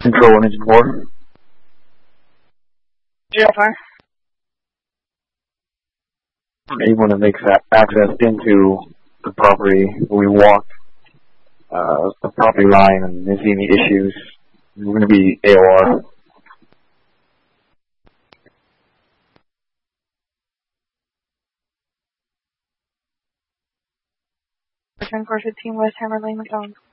Control 1, Engine 4. 05. Anyone that makes that access into the property, we walk the property line and if see any issues, we're going to be AOR. Return 415 West Hammer Lane, McDonald.